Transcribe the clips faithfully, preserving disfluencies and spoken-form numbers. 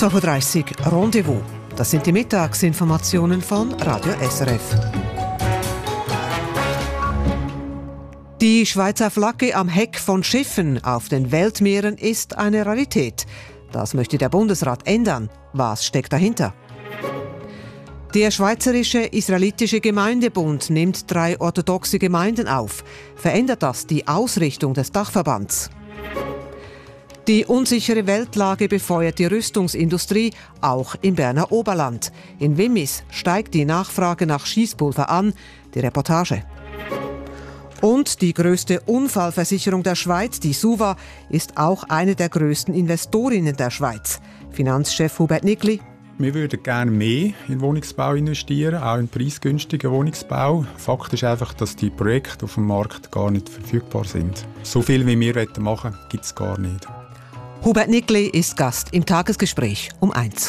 zwölf Uhr dreißig Rendezvous. Das sind die Mittagsinformationen von Radio S R F. Die Schweizer Flagge am Heck von Schiffen auf den Weltmeeren ist eine Rarität. Das möchte der Bundesrat ändern. Was steckt dahinter? Der Schweizerische Israelitische Gemeindebund nimmt drei orthodoxe Gemeinden auf. Verändert das die Ausrichtung des Dachverbands? Die unsichere Weltlage befeuert die Rüstungsindustrie, auch im Berner Oberland. In Wimmis steigt die Nachfrage nach Schießpulver an. Die Reportage. Und die grösste Unfallversicherung der Schweiz, die SUVA, ist auch eine der grössten Investorinnen der Schweiz. Finanzchef Hubert Nickli. Wir würden gerne mehr in Wohnungsbau investieren, auch in preisgünstigen Wohnungsbau. Fakt ist einfach, dass die Projekte auf dem Markt gar nicht verfügbar sind. So viel, wie wir machen wollen, gibt es gar nicht. Hubert Nickli ist Gast im Tagesgespräch um eins.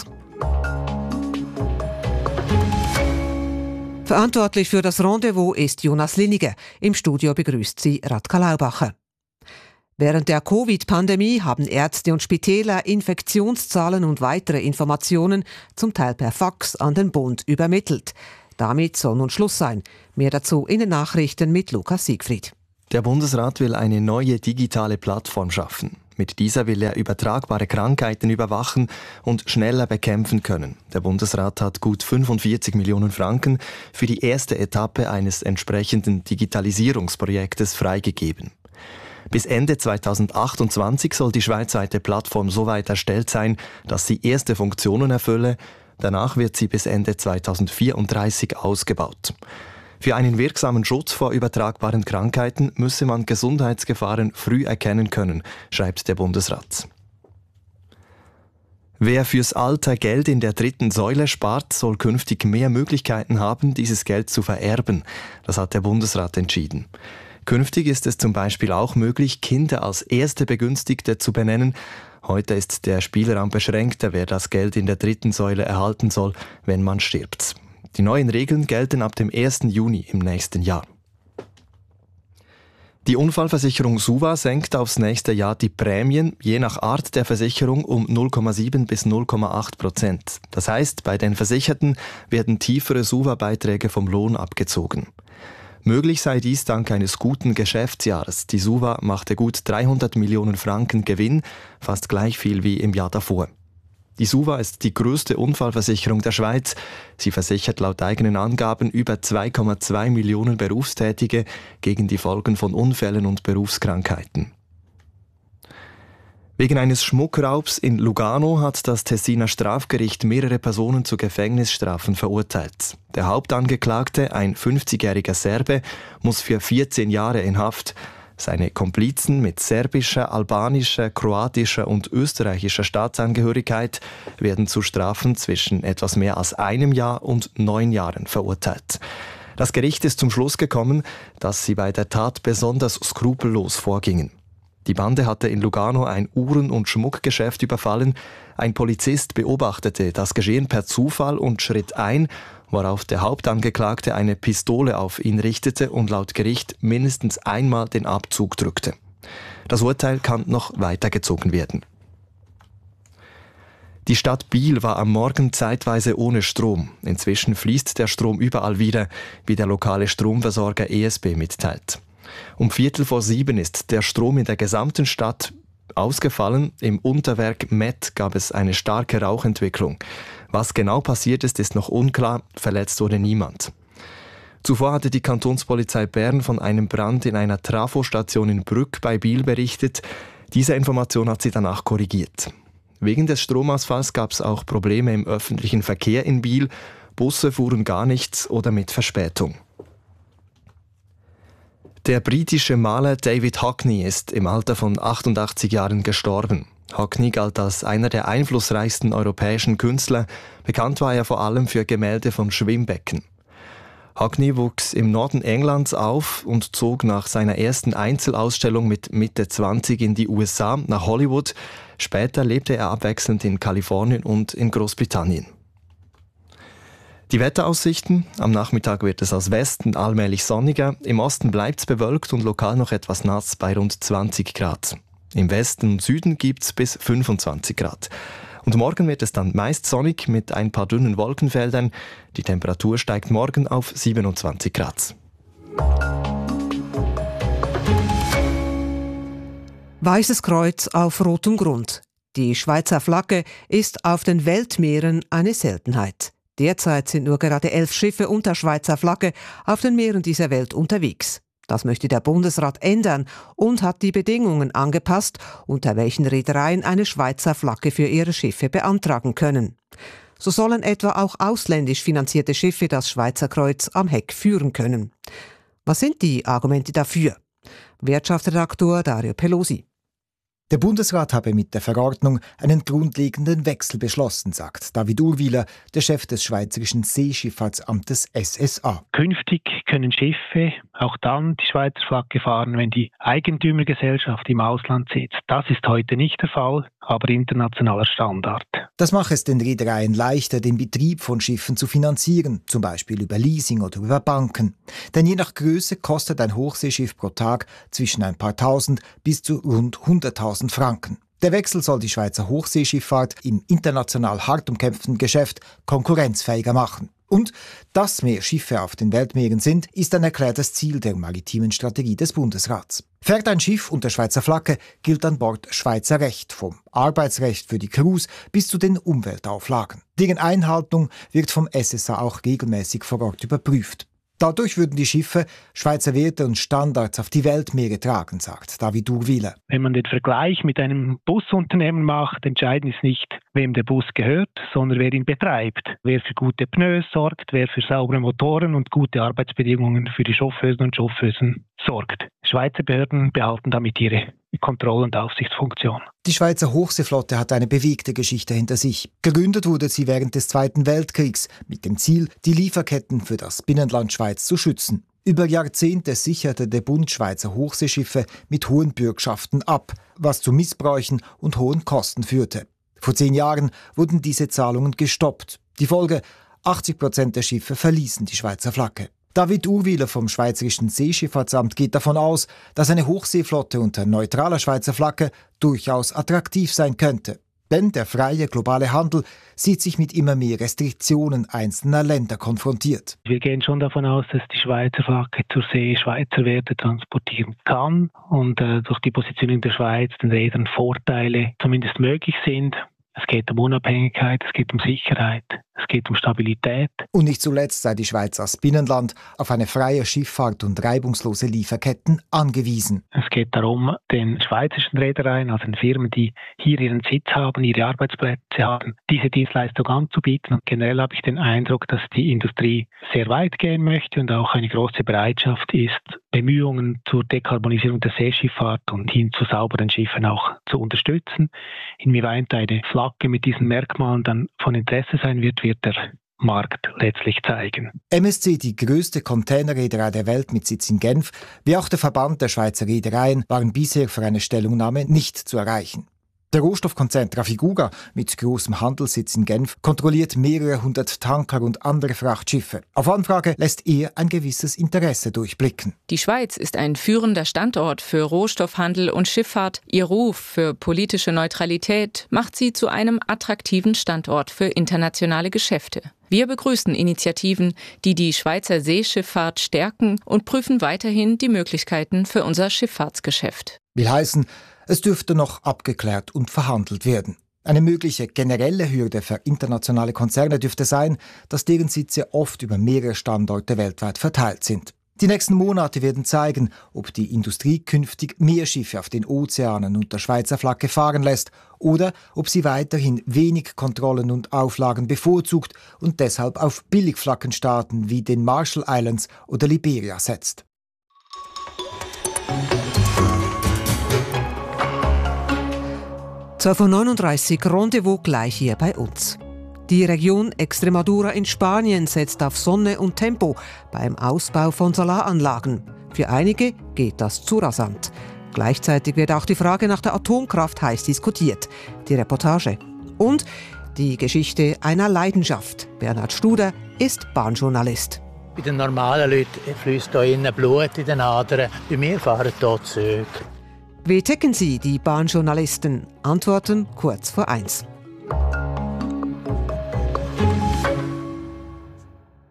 Verantwortlich für das Rendezvous ist Jonas Linniger. Im Studio begrüßt sie Radka Laubacher. Während der Covid-Pandemie haben Ärzte und Spitäler Infektionszahlen und weitere Informationen zum Teil per Fax an den Bund übermittelt. Damit soll nun Schluss sein. Mehr dazu in den Nachrichten mit Lukas Siegfried. Der Bundesrat will eine neue digitale Plattform schaffen. Mit dieser will er übertragbare Krankheiten überwachen und schneller bekämpfen können. Der Bundesrat hat gut fünfundvierzig Millionen Franken für die erste Etappe eines entsprechenden Digitalisierungsprojektes freigegeben. Bis Ende zweitausendachtundzwanzig soll die schweizweite Plattform so weit erstellt sein, dass sie erste Funktionen erfülle. Danach wird sie bis Ende zweitausendvierunddreißig ausgebaut. Für einen wirksamen Schutz vor übertragbaren Krankheiten müsse man Gesundheitsgefahren früh erkennen können, schreibt der Bundesrat. Wer fürs Alter Geld in der dritten Säule spart, soll künftig mehr Möglichkeiten haben, dieses Geld zu vererben. Das hat der Bundesrat entschieden. Künftig ist es zum Beispiel auch möglich, Kinder als erste Begünstigte zu benennen. Heute ist der Spielraum beschränkter, wer das Geld in der dritten Säule erhalten soll, wenn man stirbt. Die neuen Regeln gelten ab dem ersten Juni im nächsten Jahr. Die Unfallversicherung SUVA senkt aufs nächste Jahr die Prämien je nach Art der Versicherung um null Komma sieben bis null Komma acht Prozent. Das heißt, bei den Versicherten werden tiefere SUVA-Beiträge vom Lohn abgezogen. Möglich sei dies dank eines guten Geschäftsjahres. Die SUVA machte gut dreihundert Millionen Franken Gewinn, fast gleich viel wie im Jahr davor. Die SUVA ist die größte Unfallversicherung der Schweiz. Sie versichert laut eigenen Angaben über zwei Komma zwei Millionen Berufstätige gegen die Folgen von Unfällen und Berufskrankheiten. Wegen eines Schmuckraubs in Lugano hat das Tessiner Strafgericht mehrere Personen zu Gefängnisstrafen verurteilt. Der Hauptangeklagte, ein fünfzigjähriger Serbe, muss für vierzehn Jahre in Haft. Seine Komplizen mit serbischer, albanischer, kroatischer und österreichischer Staatsangehörigkeit werden zu Strafen zwischen etwas mehr als einem Jahr und neun Jahren verurteilt. Das Gericht ist zum Schluss gekommen, dass sie bei der Tat besonders skrupellos vorgingen. Die Bande hatte in Lugano ein Uhren- und Schmuckgeschäft überfallen. Ein Polizist beobachtete das Geschehen per Zufall und schritt ein, worauf der Hauptangeklagte eine Pistole auf ihn richtete und laut Gericht mindestens einmal den Abzug drückte. Das Urteil kann noch weitergezogen werden. Die Stadt Biel war am Morgen zeitweise ohne Strom. Inzwischen fließt der Strom überall wieder, wie der lokale Stromversorger E S B mitteilt. Um Viertel vor sieben ist der Strom in der gesamten Stadt ausgefallen. Im Unterwerk Met gab es eine starke Rauchentwicklung. Was genau passiert ist, ist noch unklar. Verletzt wurde niemand. Zuvor hatte die Kantonspolizei Bern von einem Brand in einer Trafostation in Brügg bei Biel berichtet. Diese Information hat sie danach korrigiert. Wegen des Stromausfalls gab es auch Probleme im öffentlichen Verkehr in Biel. Busse fuhren gar nichts oder mit Verspätung. Der britische Maler David Hockney ist im Alter von achtundachtzig Jahren gestorben. Hockney galt als einer der einflussreichsten europäischen Künstler. Bekannt war er vor allem für Gemälde von Schwimmbecken. Hockney wuchs im Norden Englands auf und zog nach seiner ersten Einzelausstellung mit Mitte zwanzig in die U S A nach Hollywood. Später lebte er abwechselnd in Kalifornien und in Großbritannien. Die Wetteraussichten: Am Nachmittag wird es aus Westen allmählich sonniger, im Osten bleibt es bewölkt und lokal noch etwas nass bei rund zwanzig Grad. Im Westen und Süden gibt es bis fünfundzwanzig Grad. Und morgen wird es dann meist sonnig mit ein paar dünnen Wolkenfeldern. Die Temperatur steigt morgen auf siebenundzwanzig Grad. Weißes Kreuz auf rotem Grund. Die Schweizer Flagge ist auf den Weltmeeren eine Seltenheit. Derzeit sind nur gerade elf Schiffe unter Schweizer Flagge auf den Meeren dieser Welt unterwegs. Das möchte der Bundesrat ändern und hat die Bedingungen angepasst, unter welchen Reedereien eine Schweizer Flagge für ihre Schiffe beantragen können. So sollen etwa auch ausländisch finanzierte Schiffe das Schweizer Kreuz am Heck führen können. Was sind die Argumente dafür? Wirtschaftsredaktor Dario Pelosi. Der Bundesrat habe mit der Verordnung einen grundlegenden Wechsel beschlossen, sagt David Urwiler, der Chef des Schweizerischen Seeschifffahrtsamtes S S A. Künftig können Schiffe auch dann die Schweizer Flagge fahren, wenn die Eigentümergesellschaft im Ausland sitzt. Das ist heute nicht der Fall, aber internationaler Standard. Das mache es den Reedereien leichter, den Betrieb von Schiffen zu finanzieren, zum Beispiel über Leasing oder über Banken. Denn je nach Größe kostet ein Hochseeschiff pro Tag zwischen ein paar Tausend bis zu rund hunderttausend Franken. Der Wechsel soll die Schweizer Hochseeschifffahrt im international hart umkämpften Geschäft konkurrenzfähiger machen. Und dass mehr Schiffe auf den Weltmeeren sind, ist ein erklärtes Ziel der maritimen Strategie des Bundesrats. Fährt ein Schiff unter Schweizer Flagge, gilt an Bord Schweizer Recht, vom Arbeitsrecht für die Crews bis zu den Umweltauflagen. Deren Einhaltung wird vom S S A auch regelmäßig vor Ort überprüft. Dadurch würden die Schiffe Schweizer Werte und Standards auf die Weltmeere tragen, sagt David Urwiler. Wenn man den Vergleich mit einem Busunternehmen macht, entscheidend ist nicht, wem der Bus gehört, sondern wer ihn betreibt. Wer für gute Pneus sorgt, wer für saubere Motoren und gute Arbeitsbedingungen für die Chauffeusen und Chauffeusen sorgt. Schweizer Behörden behalten damit ihre Kontroll- und Aufsichtsfunktion. Die Schweizer Hochseeflotte hat eine bewegte Geschichte hinter sich. Gegründet wurde sie während des Zweiten Weltkriegs mit dem Ziel, die Lieferketten für das Binnenland Schweiz zu schützen. Über Jahrzehnte sicherte der Bund Schweizer Hochseeschiffe mit hohen Bürgschaften ab, was zu Missbräuchen und hohen Kosten führte. Vor zehn Jahren wurden diese Zahlungen gestoppt. Die Folge: achtzig Prozent der Schiffe verließen die Schweizer Flagge. David Urwiler vom Schweizerischen Seeschifffahrtsamt geht davon aus, dass eine Hochseeflotte unter neutraler Schweizer Flagge durchaus attraktiv sein könnte. Denn der freie globale Handel sieht sich mit immer mehr Restriktionen einzelner Länder konfrontiert. Wir gehen schon davon aus, dass die Schweizer Flagge zur See Schweizer Werte transportieren kann und äh, durch die Positionierung der Schweiz den Reedern Vorteile zumindest möglich sind. Es geht um Unabhängigkeit, es geht um Sicherheit, es geht um Stabilität. Und nicht zuletzt sei die Schweiz als Binnenland auf eine freie Schifffahrt und reibungslose Lieferketten angewiesen. Es geht darum, den schweizerischen Reedereien, also den Firmen, die hier ihren Sitz haben, ihre Arbeitsplätze haben, diese Dienstleistung anzubieten. Und generell habe ich den Eindruck, dass die Industrie sehr weit gehen möchte und auch eine große Bereitschaft ist, Bemühungen zur Dekarbonisierung der Seeschifffahrt und hin zu sauberen Schiffen auch zu unterstützen. Inwieweit eine Flagge mit diesen Merkmalen dann von Interesse sein wird, wird der Markt letztlich zeigen. M S C, die größte Containerreederei der Welt mit Sitz in Genf, wie auch der Verband der Schweizer Reedereien, waren bisher für eine Stellungnahme nicht zu erreichen. Der Rohstoffkonzern Trafiguga mit großem Handelssitz in Genf kontrolliert mehrere hundert Tanker und andere Frachtschiffe. Auf Anfrage lässt er ein gewisses Interesse durchblicken. Die Schweiz ist ein führender Standort für Rohstoffhandel und Schifffahrt. Ihr Ruf für politische Neutralität macht sie zu einem attraktiven Standort für internationale Geschäfte. Wir begrüßen Initiativen, die die Schweizer Seeschifffahrt stärken und prüfen weiterhin die Möglichkeiten für unser Schifffahrtsgeschäft. Will heißen, es dürfte noch abgeklärt und verhandelt werden. Eine mögliche generelle Hürde für internationale Konzerne dürfte sein, dass deren Sitze oft über mehrere Standorte weltweit verteilt sind. Die nächsten Monate werden zeigen, ob die Industrie künftig mehr Schiffe auf den Ozeanen unter Schweizer Flagge fahren lässt oder ob sie weiterhin wenig Kontrollen und Auflagen bevorzugt und deshalb auf Billigflaggenstaaten wie den Marshall Islands oder Liberia setzt. zwölf Uhr neununddreißig, Rendezvous gleich hier bei uns. Die Region Extremadura in Spanien setzt auf Sonne und Tempo beim Ausbau von Solaranlagen. Für einige geht das zu rasant. Gleichzeitig wird auch die Frage nach der Atomkraft heiß diskutiert. Die Reportage. Und die Geschichte einer Leidenschaft. Bernhard Studer ist Bahnjournalist. Bei den normalen Leuten fließt hier innen Blut in den Adern. Bei mir fahren hier Züge. Wie ticken Sie, die Bahnjournalisten? Antworten kurz vor eins.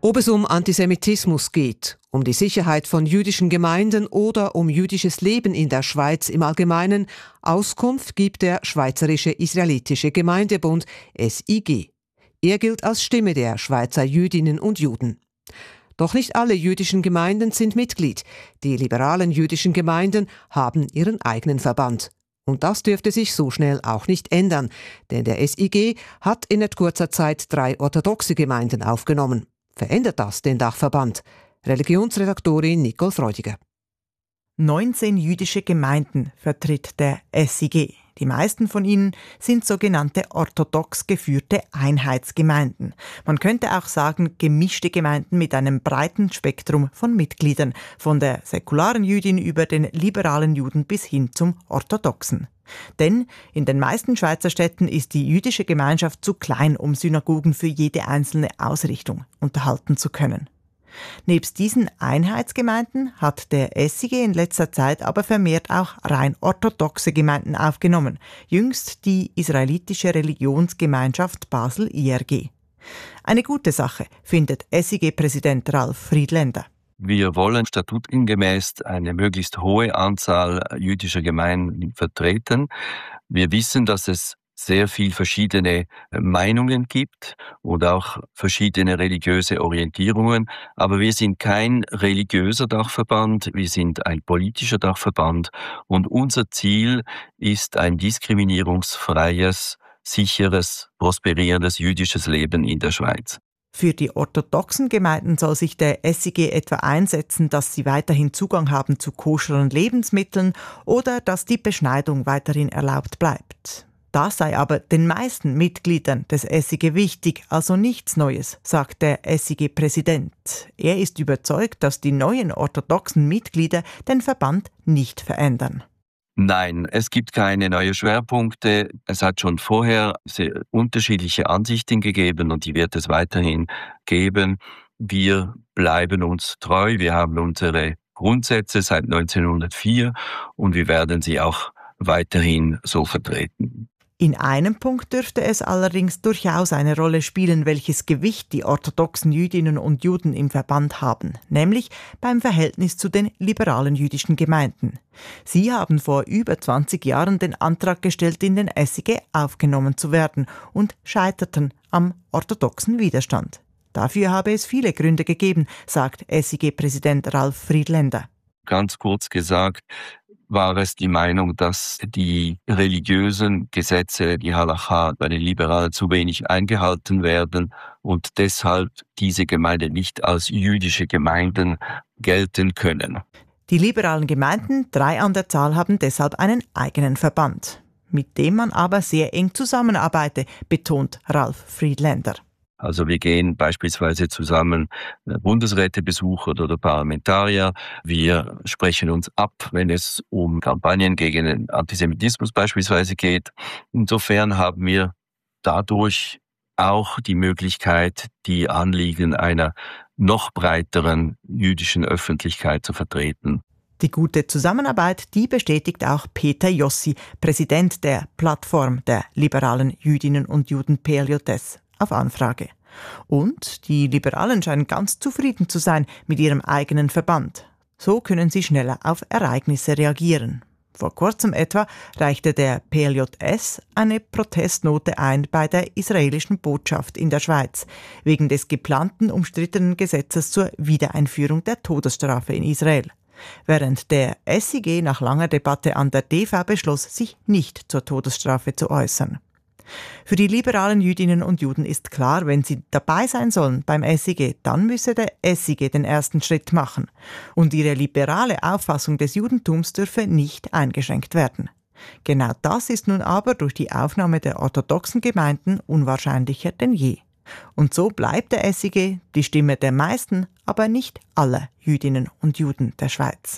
Ob es um Antisemitismus geht, um die Sicherheit von jüdischen Gemeinden oder um jüdisches Leben in der Schweiz im Allgemeinen, Auskunft gibt der Schweizerische Israelitische Gemeindebund S I G. Er gilt als Stimme der Schweizer Jüdinnen und Juden. Doch nicht alle jüdischen Gemeinden sind Mitglied. Die liberalen jüdischen Gemeinden haben ihren eigenen Verband. Und das dürfte sich so schnell auch nicht ändern, denn der S I G hat in nicht kurzer Zeit drei orthodoxe Gemeinden aufgenommen. Verändert das den Dachverband? Religionsredaktorin Nicole Freudiger. neunzehn jüdische Gemeinden vertritt der S I G. Die meisten von ihnen sind sogenannte orthodox geführte Einheitsgemeinden. Man könnte auch sagen, gemischte Gemeinden mit einem breiten Spektrum von Mitgliedern, von der säkularen Jüdin über den liberalen Juden bis hin zum Orthodoxen. Denn in den meisten Schweizer Städten ist die jüdische Gemeinschaft zu klein, um Synagogen für jede einzelne Ausrichtung unterhalten zu können. Nebst diesen Einheitsgemeinden hat der S I G in letzter Zeit aber vermehrt auch rein orthodoxe Gemeinden aufgenommen, jüngst die Israelitische Religionsgemeinschaft Basel I R G. Eine gute Sache, findet S I G-Präsident Ralf Friedländer. Wir wollen statutengemäß eine möglichst hohe Anzahl jüdischer Gemeinden vertreten. Wir wissen, dass es sehr viel verschiedene Meinungen gibt und auch verschiedene religiöse Orientierungen. Aber wir sind kein religiöser Dachverband, wir sind ein politischer Dachverband und unser Ziel ist ein diskriminierungsfreies, sicheres, prosperierendes jüdisches Leben in der Schweiz. Für die orthodoxen Gemeinden soll sich der S I G etwa einsetzen, dass sie weiterhin Zugang haben zu koscheren Lebensmitteln oder dass die Beschneidung weiterhin erlaubt bleibt. Das sei aber den meisten Mitgliedern des S I G wichtig, also nichts Neues, sagt der S I G-Präsident. Er ist überzeugt, dass die neuen orthodoxen Mitglieder den Verband nicht verändern. Nein, es gibt keine neuen Schwerpunkte. Es hat schon vorher sehr unterschiedliche Ansichten gegeben und die wird es weiterhin geben. Wir bleiben uns treu. Wir haben unsere Grundsätze seit neunzehnhundertvier und wir werden sie auch weiterhin so vertreten. In einem Punkt dürfte es allerdings durchaus eine Rolle spielen, welches Gewicht die orthodoxen Jüdinnen und Juden im Verband haben, nämlich beim Verhältnis zu den liberalen jüdischen Gemeinden. Sie haben vor über zwanzig Jahren den Antrag gestellt, in den S I G aufgenommen zu werden und scheiterten am orthodoxen Widerstand. Dafür habe es viele Gründe gegeben, sagt S I G-Präsident Ralf Friedländer. Ganz kurz gesagt, war es die Meinung, dass die religiösen Gesetze, die Halacha, bei den Liberalen zu wenig eingehalten werden und deshalb diese Gemeinden nicht als jüdische Gemeinden gelten können. Die liberalen Gemeinden, drei an der Zahl, haben deshalb einen eigenen Verband, mit dem man aber sehr eng zusammenarbeite, betont Ralf Friedländer. Also wir gehen beispielsweise zusammen Bundesräte besuchen oder Parlamentarier. Wir sprechen uns ab, wenn es um Kampagnen gegen den Antisemitismus beispielsweise geht. Insofern haben wir dadurch auch die Möglichkeit, die Anliegen einer noch breiteren jüdischen Öffentlichkeit zu vertreten. Die gute Zusammenarbeit, die bestätigt auch Peter Jossi, Präsident der Plattform der liberalen Jüdinnen und Juden P L J S. Auf Anfrage. Und die Liberalen scheinen ganz zufrieden zu sein mit ihrem eigenen Verband. So können sie schneller auf Ereignisse reagieren. Vor kurzem etwa reichte der P L J S eine Protestnote ein bei der israelischen Botschaft in der Schweiz, wegen des geplanten umstrittenen Gesetzes zur Wiedereinführung der Todesstrafe in Israel. Während der S I G nach langer Debatte an der D V beschloss, sich nicht zur Todesstrafe zu äußern. Für die liberalen Jüdinnen und Juden ist klar, wenn sie dabei sein sollen beim S I G, dann müsse der S I G den ersten Schritt machen. Und ihre liberale Auffassung des Judentums dürfe nicht eingeschränkt werden. Genau das ist nun aber durch die Aufnahme der orthodoxen Gemeinden unwahrscheinlicher denn je. Und so bleibt der S I G die Stimme der meisten, aber nicht aller Jüdinnen und Juden der Schweiz.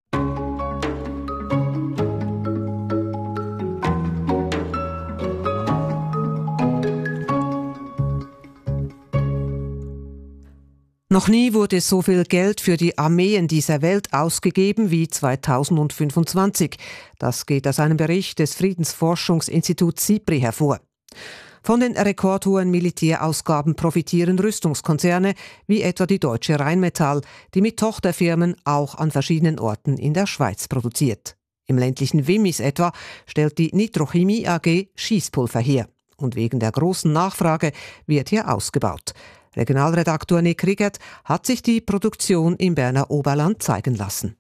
Noch nie wurde so viel Geld für die Armeen dieser Welt ausgegeben wie zweitausendfünfundzwanzig. Das geht aus einem Bericht des Friedensforschungsinstituts SIPRI hervor. Von den rekordhohen Militärausgaben profitieren Rüstungskonzerne wie etwa die Deutsche Rheinmetall, die mit Tochterfirmen auch an verschiedenen Orten in der Schweiz produziert. Im ländlichen Wimmis etwa stellt die Nitrochemie A G Schießpulver her. Und wegen der großen Nachfrage wird hier ausgebaut. Regionalredaktor Nick Riggert hat sich die Produktion im Berner Oberland zeigen lassen.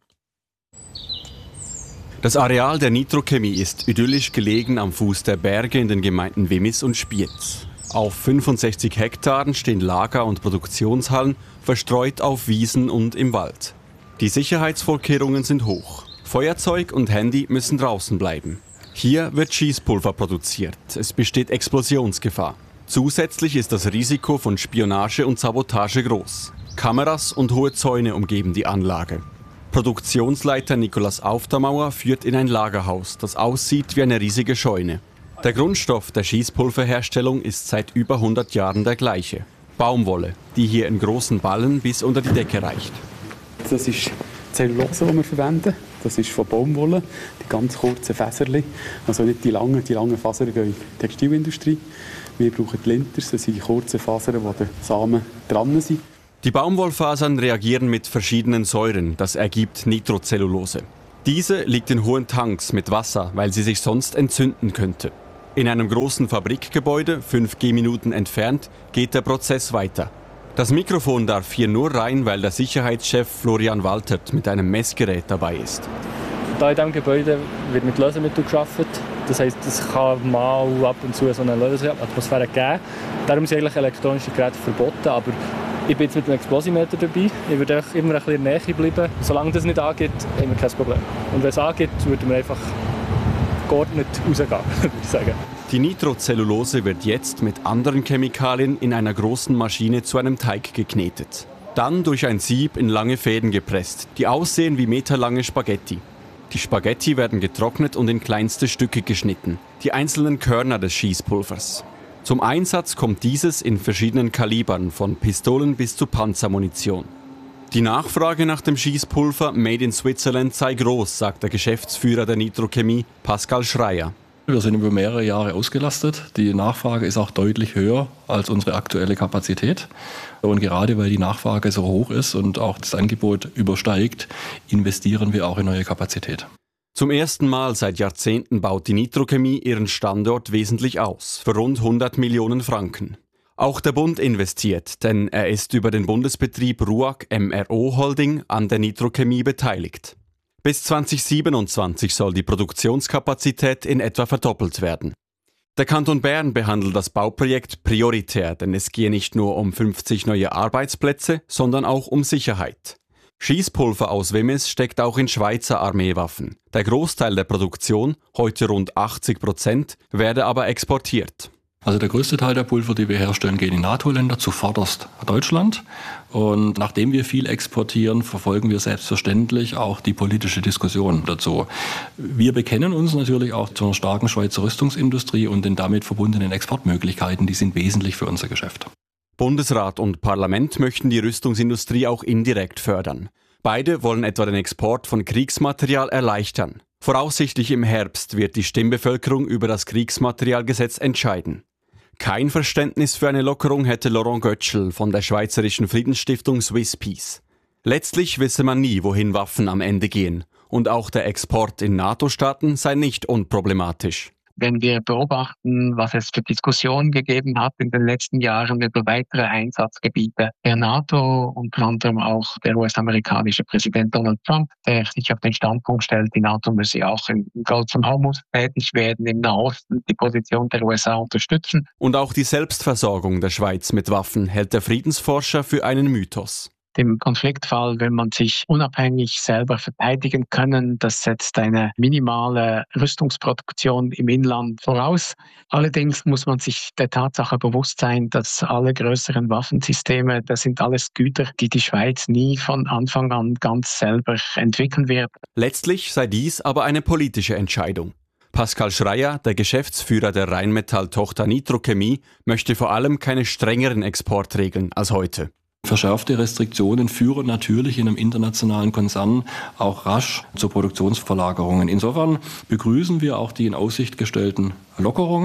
Das Areal der Nitrochemie ist idyllisch gelegen am Fuß der Berge in den Gemeinden Wimmis und Spiez. Auf fünfundsechzig Hektaren stehen Lager- und Produktionshallen, verstreut auf Wiesen und im Wald. Die Sicherheitsvorkehrungen sind hoch. Feuerzeug und Handy müssen draußen bleiben. Hier wird Schießpulver produziert. Es besteht Explosionsgefahr. Zusätzlich ist das Risiko von Spionage und Sabotage groß. Kameras und hohe Zäune umgeben die Anlage. Produktionsleiter Nikolaus Auftermauer führt in ein Lagerhaus, das aussieht wie eine riesige Scheune. Der Grundstoff der Schießpulverherstellung ist seit über hundert Jahren der gleiche. Baumwolle, die hier in großen Ballen bis unter die Decke reicht. Das ist Zellulose, die wir verwenden. Das ist von Baumwolle, die ganz kurzen Fäserchen. Also nicht die langen, die langen Fasern gehen in die Textilindustrie. Wir brauchen die Linters, das sind die kurzen Fasern, wo die Samen dran sind. Die Baumwollfasern reagieren mit verschiedenen Säuren, das ergibt Nitrocellulose. Diese liegt in hohen Tanks mit Wasser, weil sie sich sonst entzünden könnte. In einem großen Fabrikgebäude, fünf Gehminuten entfernt, geht der Prozess weiter. Das Mikrofon darf hier nur rein, weil der Sicherheitschef Florian Waltert mit einem Messgerät dabei ist. Hier in diesem Gebäude wird mit Lösemitteln gearbeitet. Das heisst, es kann mal ab und zu so eine Löseatmosphäre geben. Darum sind eigentlich elektronische Geräte verboten. Aber ich bin jetzt mit dem Explosimeter dabei. Ich würde immer ein bisschen in der Nähe bleiben. Solange das nicht angeht, haben wir kein Problem. Und wenn es angeht, würden wir einfach geordnet rausgehen, würde ich sagen. Die Nitrocellulose wird jetzt mit anderen Chemikalien in einer großen Maschine zu einem Teig geknetet. Dann durch ein Sieb in lange Fäden gepresst, die aussehen wie meterlange Spaghetti. Die Spaghetti werden getrocknet und in kleinste Stücke geschnitten, die einzelnen Körner des Schießpulvers. Zum Einsatz kommt dieses in verschiedenen Kalibern, von Pistolen bis zu Panzermunition. Die Nachfrage nach dem Schießpulver Made in Switzerland sei groß, sagt der Geschäftsführer der Nitrochemie, Pascal Schreier. Wir sind über mehrere Jahre ausgelastet. Die Nachfrage ist auch deutlich höher als unsere aktuelle Kapazität. Und gerade weil die Nachfrage so hoch ist und auch das Angebot übersteigt, investieren wir auch in neue Kapazität. Zum ersten Mal seit Jahrzehnten baut die Nitrochemie ihren Standort wesentlich aus, für rund hundert Millionen Franken. Auch der Bund investiert, denn er ist über den Bundesbetrieb RUAG M R O Holding an der Nitrochemie beteiligt. Bis zweitausendsiebenundzwanzig soll die Produktionskapazität in etwa verdoppelt werden. Der Kanton Bern behandelt das Bauprojekt prioritär, denn es gehe nicht nur um fünfzig neue Arbeitsplätze, sondern auch um Sicherheit. Schießpulver aus Wimmis steckt auch in Schweizer Armeewaffen. Der Großteil der Produktion, heute rund achtzig Prozent, werde aber exportiert. Also der größte Teil der Pulver, die wir herstellen, gehen in NATO-Länder, zuvorderst Deutschland. Und nachdem wir viel exportieren, verfolgen wir selbstverständlich auch die politische Diskussion dazu. Wir bekennen uns natürlich auch zu einer starken Schweizer Rüstungsindustrie und den damit verbundenen Exportmöglichkeiten, die sind wesentlich für unser Geschäft. Bundesrat und Parlament möchten die Rüstungsindustrie auch indirekt fördern. Beide wollen etwa den Export von Kriegsmaterial erleichtern. Voraussichtlich im Herbst wird die Stimmbevölkerung über das Kriegsmaterialgesetz entscheiden. Kein Verständnis für eine Lockerung hätte Laurent Götschel von der Schweizerischen Friedensstiftung Swiss Peace. Letztlich wisse man nie, wohin Waffen am Ende gehen. Und auch der Export in NATO-Staaten sei nicht unproblematisch. Wenn wir beobachten, was es für Diskussionen gegeben hat in den letzten Jahren über weitere Einsatzgebiete der NATO, unter anderem auch der U S-amerikanische Präsident Donald Trump, der sich auf den Standpunkt stellt, die NATO müsse auch im Golf von Hormuz tätig werden, im Nahosten die Position der U S A unterstützen. Und auch die Selbstversorgung der Schweiz mit Waffen hält der Friedensforscher für einen Mythos. Im Konfliktfall, wenn man sich unabhängig selber verteidigen können, das setzt eine minimale Rüstungsproduktion im Inland voraus. Allerdings muss man sich der Tatsache bewusst sein, dass alle größeren Waffensysteme, das sind alles Güter, die die Schweiz nie von Anfang an ganz selber entwickeln wird. Letztlich sei dies aber eine politische Entscheidung. Pascal Schreier, der Geschäftsführer der Rheinmetall-Tochter Nitrochemie, möchte vor allem keine strengeren Exportregeln als heute. Verschärfte Restriktionen führen natürlich in einem internationalen Konzern auch rasch zu Produktionsverlagerungen. Insofern begrüßen wir auch die in Aussicht gestellten Lockerungen.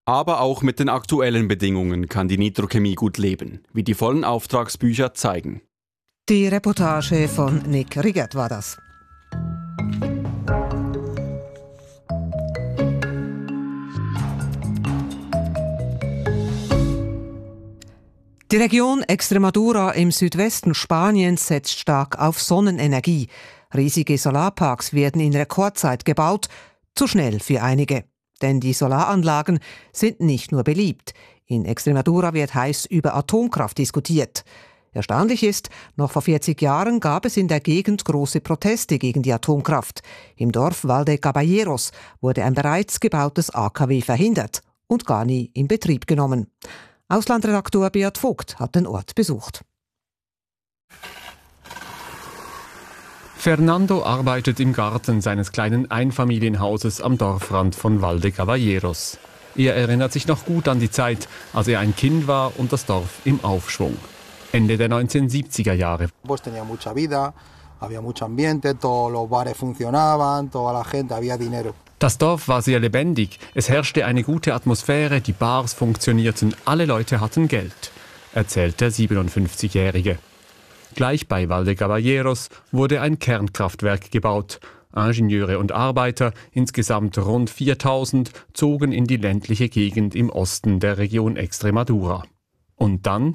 Aber auch mit den aktuellen Bedingungen kann die Nitrochemie gut leben, wie die vollen Auftragsbücher zeigen. Die Reportage von Nick Riggert war das. Die Region Extremadura im Südwesten Spaniens setzt stark auf Sonnenenergie. Riesige Solarparks werden in Rekordzeit gebaut, zu schnell für einige. Denn die Solaranlagen sind nicht nur beliebt. In Extremadura wird heiß über Atomkraft diskutiert. Erstaunlich ist, noch vor vierzig Jahren gab es in der Gegend große Proteste gegen die Atomkraft. Im Dorf Valde Caballeros wurde ein bereits gebautes A K W verhindert und gar nie in Betrieb genommen. Auslandredaktor Beat Vogt hat den Ort besucht. Fernando arbeitet im Garten seines kleinen Einfamilienhauses am Dorfrand von Valde Caballeros. Er erinnert sich noch gut an die Zeit, als er ein Kind war und das Dorf im Aufschwung. Ende der neunzehnhundertsiebziger Jahre. Das Dorf war sehr lebendig, es herrschte eine gute Atmosphäre, die Bars funktionierten, alle Leute hatten Geld, erzählt der siebenundfünfzigjährige. Gleich bei Valde Caballeros wurde ein Kernkraftwerk gebaut. Ingenieure und Arbeiter, insgesamt rund viertausend, zogen in die ländliche Gegend im Osten der Region Extremadura. Und dann?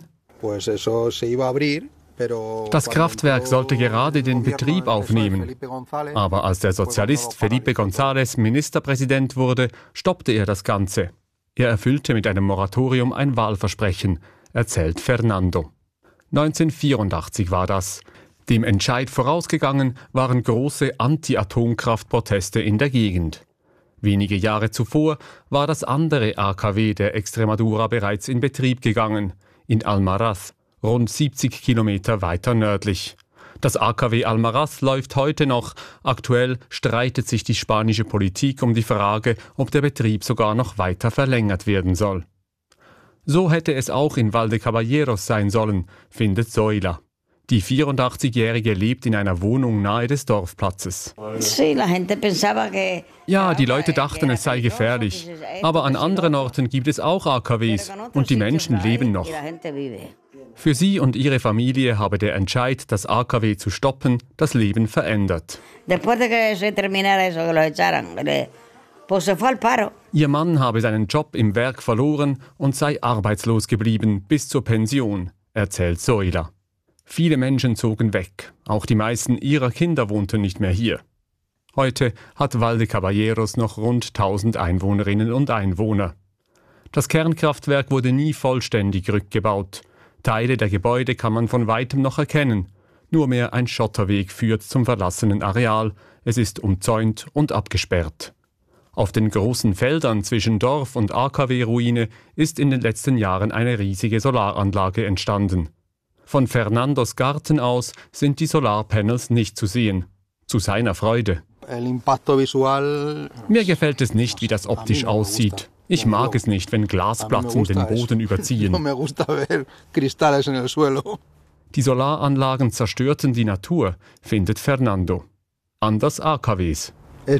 Das Kraftwerk sollte gerade den Betrieb aufnehmen. Aber als der Sozialist Felipe González Ministerpräsident wurde, stoppte er das Ganze. Er erfüllte mit einem Moratorium ein Wahlversprechen, erzählt Fernando. neunzehnhundertvierundachtzig war das. Dem Entscheid vorausgegangen waren große Anti-Atomkraft-Proteste in der Gegend. Wenige Jahre zuvor war das andere A K W der Extremadura bereits in Betrieb gegangen, in Almaraz, rund siebzig Kilometer weiter nördlich. Das A K W Almaraz läuft heute noch. Aktuell streitet sich die spanische Politik um die Frage, ob der Betrieb sogar noch weiter verlängert werden soll. So hätte es auch in Valde Caballeros sein sollen, findet Zoila. Die vierundachtzigjährige lebt in einer Wohnung nahe des Dorfplatzes. Ja, die Leute dachten, es sei gefährlich. Aber an anderen Orten gibt es auch A K Ws und die Menschen leben noch. Für sie und ihre Familie habe der Entscheid, das A K W zu stoppen, das Leben verändert. Ihr Mann habe seinen Job im Werk verloren und sei arbeitslos geblieben bis zur Pension, erzählt Zoila. Viele Menschen zogen weg, auch die meisten ihrer Kinder wohnten nicht mehr hier. Heute hat Valde Caballeros noch rund tausend Einwohnerinnen und Einwohner. Das Kernkraftwerk wurde nie vollständig rückgebaut. Teile der Gebäude kann man von weitem noch erkennen. Nur mehr ein Schotterweg führt zum verlassenen Areal. Es ist umzäunt und abgesperrt. Auf den großen Feldern zwischen Dorf und A K W-Ruine ist in den letzten Jahren eine riesige Solaranlage entstanden. Von Fernandos Garten aus sind die Solarpanels nicht zu sehen. Zu seiner Freude. Mir gefällt es nicht, wie das optisch aussieht. Ich mag es nicht, wenn Glasplatten den Boden überziehen. Die Solaranlagen zerstörten die Natur, findet Fernando. Anders A K Ws.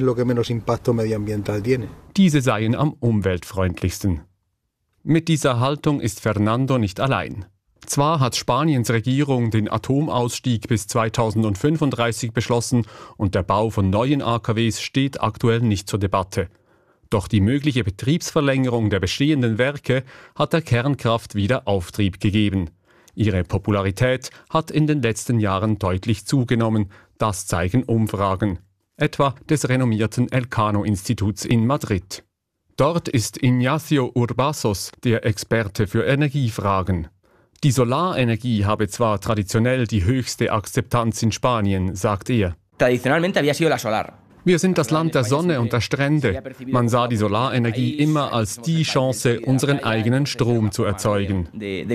Diese seien am umweltfreundlichsten. Mit dieser Haltung ist Fernando nicht allein. Zwar hat Spaniens Regierung den Atomausstieg bis zweitausendfünfunddreißig beschlossen und der Bau von neuen A K Ws steht aktuell nicht zur Debatte. Doch die mögliche Betriebsverlängerung der bestehenden Werke hat der Kernkraft wieder Auftrieb gegeben. Ihre Popularität hat in den letzten Jahren deutlich zugenommen, das zeigen Umfragen. Etwa des renommierten Elcano-Instituts in Madrid. Dort ist Ignacio Urbazos der Experte für Energiefragen. Die Solarenergie habe zwar traditionell die höchste Akzeptanz in Spanien, sagt er. Wir sind das Land der Sonne und der Strände. Man sah die Solarenergie immer als die Chance, unseren eigenen Strom zu erzeugen.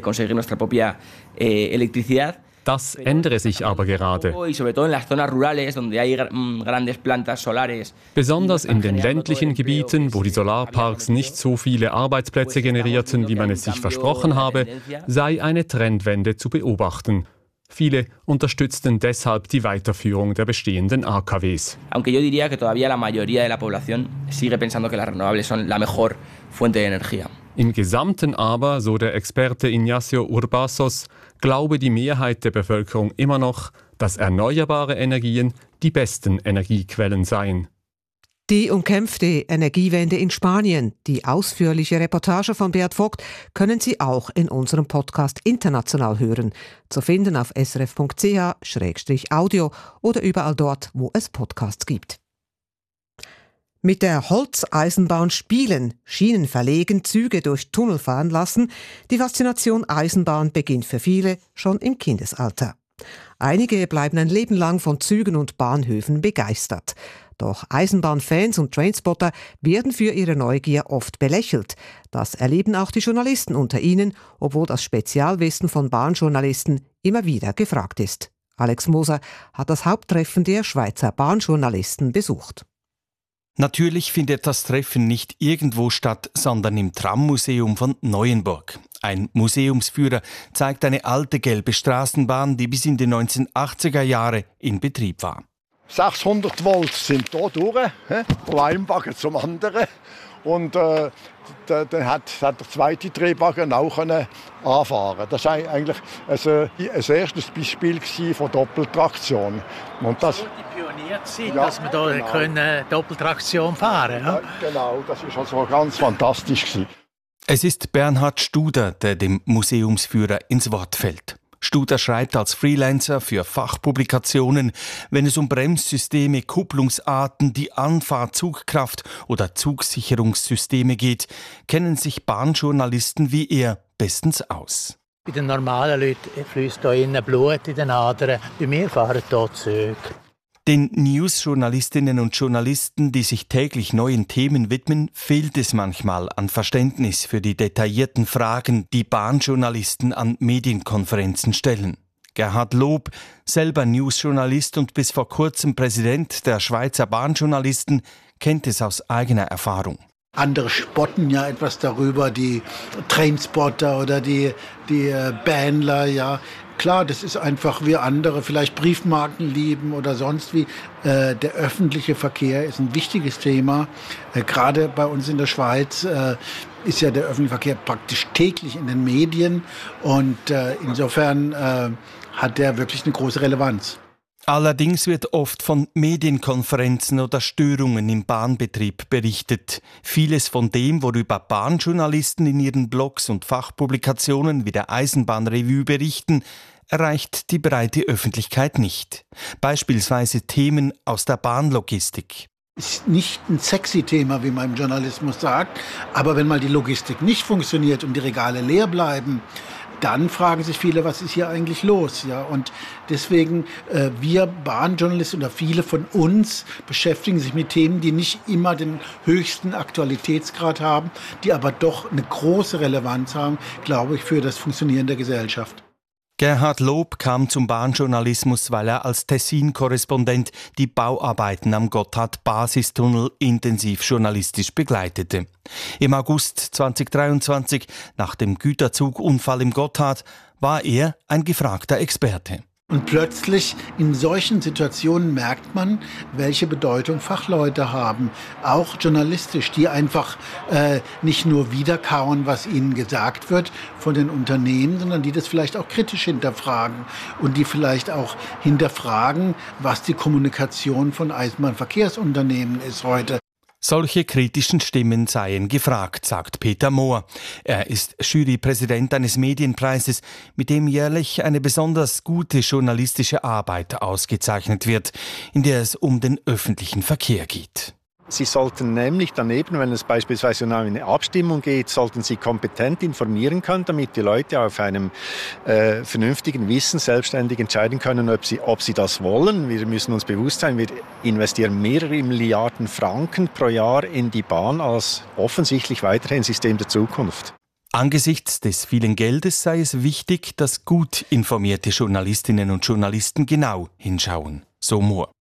Das ändere sich aber gerade. Besonders in den ländlichen Gebieten, wo die Solarparks nicht so viele Arbeitsplätze generierten, wie man es sich versprochen habe, sei eine Trendwende zu beobachten. Viele unterstützten deshalb die Weiterführung der bestehenden A K Ws. fuente de energía. Im Gesamten aber, so der Experte Ignacio Urbazos, glaube die Mehrheit der Bevölkerung immer noch, dass erneuerbare Energien die besten Energiequellen seien. Die umkämpfte Energiewende in Spanien, die ausführliche Reportage von Beat Vogt, können Sie auch in unserem Podcast international hören. Zu finden auf s r f punkt c h slash audio oder überall dort, wo es Podcasts gibt. Mit der Holzeisenbahn spielen, Schienen verlegen, Züge durch Tunnel fahren lassen, die Faszination Eisenbahn beginnt für viele schon im Kindesalter. Einige bleiben ein Leben lang von Zügen und Bahnhöfen begeistert. Doch Eisenbahnfans und Trainspotter werden für ihre Neugier oft belächelt. Das erleben auch die Journalisten unter ihnen, obwohl das Spezialwissen von Bahnjournalisten immer wieder gefragt ist. Alex Moser hat das Haupttreffen der Schweizer Bahnjournalisten besucht. Natürlich findet das Treffen nicht irgendwo statt, sondern im Trammuseum von Neuenburg. Ein Museumsführer zeigt eine alte gelbe Straßenbahn, die bis in die neunzehnhundertachtziger Jahre in Betrieb war. sechshundert Volt sind hier durch, von einem Bagger zum anderen. Und äh, dann hat, hat der zweite Drehbagger auch können anfahren. Das war eigentlich also, ein erstes Beispiel von Doppeltraktion. Und das war die Pionierzeit, ja, dass wir hier genau. können Doppeltraktion fahren ja? Ja, genau, das war also ganz fantastisch gewesen. Es ist Bernhard Studer, der dem Museumsführer ins Wort fällt. Studer schreibt als Freelancer für Fachpublikationen, wenn es um Bremssysteme, Kupplungsarten, die Anfahrt, Zugkraft oder Zugsicherungssysteme geht, kennen sich Bahnjournalisten wie er bestens aus. Bei den normalen Leuten fließt hier innen Blut in den Adern. Bei mir fahren hier Züge. Den News-Journalistinnen und Journalisten, die sich täglich neuen Themen widmen, fehlt es manchmal an Verständnis für die detaillierten Fragen, die Bahnjournalisten an Medienkonferenzen stellen. Gerhard Lob, selber News-Journalist und bis vor kurzem Präsident der Schweizer Bahnjournalisten, kennt es aus eigener Erfahrung. Andere spotten ja etwas darüber, die Trainspotter oder die, die Bähnler, ja. Klar, das ist einfach wie andere vielleicht Briefmarken lieben oder sonst wie. Äh, der öffentliche Verkehr ist ein wichtiges Thema. Äh, gerade bei uns in der Schweiz äh, ist ja der öffentliche Verkehr praktisch täglich in den Medien. Und äh, insofern äh, hat der wirklich eine große Relevanz. Allerdings wird oft von Medienkonferenzen oder Störungen im Bahnbetrieb berichtet. Vieles von dem, worüber Bahnjournalisten in ihren Blogs und Fachpublikationen wie der Eisenbahnrevue berichten, erreicht die breite Öffentlichkeit nicht. Beispielsweise Themen aus der Bahnlogistik. Ist nicht ein sexy Thema, wie man im Journalismus sagt, aber wenn mal die Logistik nicht funktioniert und die Regale leer bleiben, dann fragen sich viele, was ist hier eigentlich los? Ja, und deswegen, äh, wir Bahnjournalisten oder viele von uns beschäftigen sich mit Themen, die nicht immer den höchsten Aktualitätsgrad haben, die aber doch eine große Relevanz haben, glaube ich, für das Funktionieren der Gesellschaft. Gerhard Lob kam zum Bahnjournalismus, weil er als Tessin-Korrespondent die Bauarbeiten am Gotthard-Basistunnel intensiv journalistisch begleitete. Im August zweitausenddreiundzwanzig, nach dem Güterzugunfall im Gotthard, war er ein gefragter Experte. Und plötzlich in solchen Situationen merkt man, welche Bedeutung Fachleute haben, auch journalistisch, die einfach äh, nicht nur wiederkauen, was ihnen gesagt wird von den Unternehmen, sondern die das vielleicht auch kritisch hinterfragen und die vielleicht auch hinterfragen, was die Kommunikation von Eisenbahnverkehrsunternehmen ist heute. Solche kritischen Stimmen seien gefragt, sagt Peter Mohr. Er ist Jurypräsident eines Medienpreises, mit dem jährlich eine besonders gute journalistische Arbeit ausgezeichnet wird, in der es um den öffentlichen Verkehr geht. Sie sollten nämlich daneben, wenn es beispielsweise um eine Abstimmung geht, sollten Sie kompetent informieren können, damit die Leute auf einem äh, vernünftigen Wissen selbstständig entscheiden können, ob sie, ob sie das wollen. Wir müssen uns bewusst sein, wir investieren mehrere Milliarden Franken pro Jahr in die Bahn als offensichtlich weiterhin System der Zukunft. Angesichts des vielen Geldes sei es wichtig, dass gut informierte Journalistinnen und Journalisten genau hinschauen, so Mohr.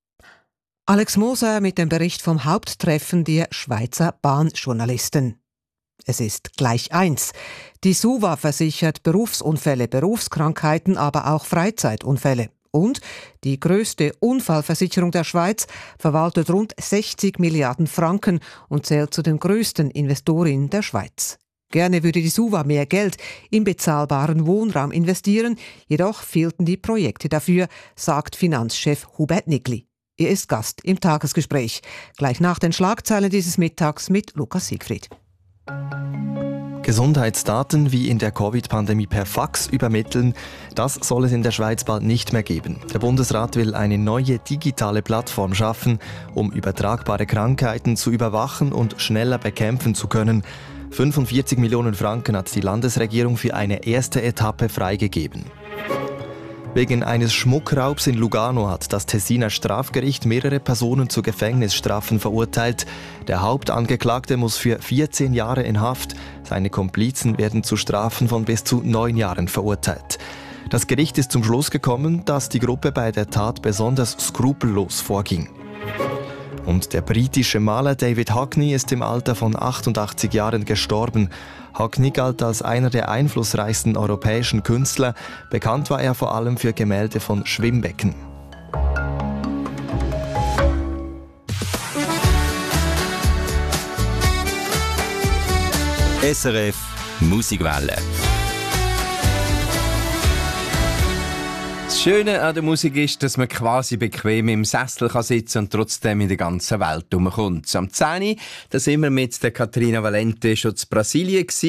Alex Moser mit dem Bericht vom Haupttreffen der Schweizer Bahnjournalisten. Es ist gleich eins. Die SUVA versichert Berufsunfälle, Berufskrankheiten, aber auch Freizeitunfälle. Und die grösste Unfallversicherung der Schweiz verwaltet rund sechzig Milliarden Franken und zählt zu den grössten Investorinnen der Schweiz. Gerne würde die SUVA mehr Geld in bezahlbaren Wohnraum investieren, jedoch fehlten die Projekte dafür, sagt Finanzchef Hubert Nickli. Er ist Gast im Tagesgespräch. Gleich nach den Schlagzeilen dieses Mittags mit Lukas Siegfried. Gesundheitsdaten wie in der Covid-Pandemie per Fax übermitteln, das soll es in der Schweiz bald nicht mehr geben. Der Bundesrat will eine neue digitale Plattform schaffen, um übertragbare Krankheiten zu überwachen und schneller bekämpfen zu können. fünfundvierzig Millionen Franken hat die Landesregierung für eine erste Etappe freigegeben. Wegen eines Schmuckraubs in Lugano hat das Tessiner Strafgericht mehrere Personen zu Gefängnisstrafen verurteilt. Der Hauptangeklagte muss für vierzehn Jahre in Haft. Seine Komplizen werden zu Strafen von bis zu neun Jahren verurteilt. Das Gericht ist zum Schluss gekommen, dass die Gruppe bei der Tat besonders skrupellos vorging. Und der britische Maler David Hockney ist im Alter von achtundachtzig Jahren gestorben. Hockney galt als einer der einflussreichsten europäischen Künstler. Bekannt war er vor allem für Gemälde von Schwimmbecken. S R F Musikwelle. Das Schöne an der Musik ist, dass man quasi bequem im Sessel kann sitzen und trotzdem in der ganzen Welt herumkommt. Am zehn Uhr, da sind wir mit der Caterina Valente schon in Brasilien gewesen.